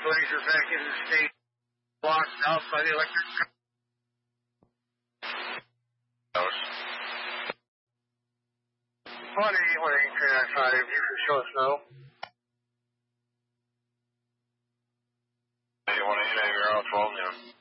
buddies are back in the state, locked out by the electric house. Funny, waiting 395, you can show us now. You want to hit you're out 12 now.